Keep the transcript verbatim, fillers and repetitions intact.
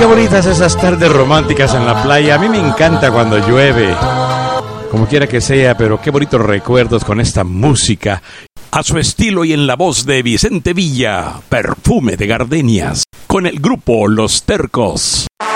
qué bonitas esas tardes románticas en la playa. A mí me encanta cuando llueve, como quiera que sea, pero qué bonitos recuerdos con esta música. A su estilo y en la voz de Vicente Villa, Perfume de Gardenias, con el grupo Los Tercos.